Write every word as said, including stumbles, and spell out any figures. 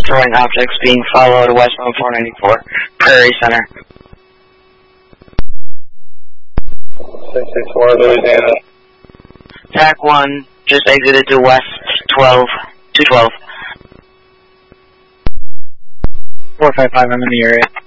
throwing objects being followed westbound four ninety-four, Prairie Center. six six four, Louisiana. T A C one just exited to west twelve, two twelve. four five five, I'm in the area.